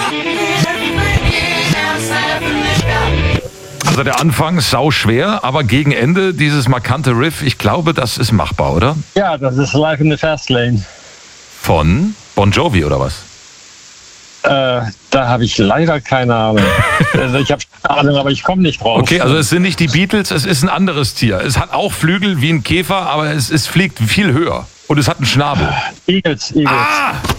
Also der Anfang sau schwer, aber gegen Ende dieses markante Riff, ich glaube, das ist machbar, oder? Ja, das ist Live in the Fast Lane. Von Bon Jovi oder was? Da habe ich leider keine Ahnung. Also ich habe keine Ahnung, aber ich komme nicht drauf. Okay, also es sind nicht die Beatles, es ist ein anderes Tier. Es hat auch Flügel wie ein Käfer, aber es fliegt viel höher. Und es hat einen Schnabel. Eagles. Ah!